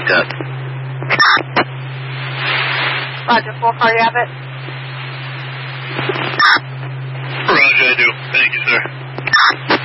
picked up. Roger, 4-car, you have it? Roger, I do. Thank you, sir.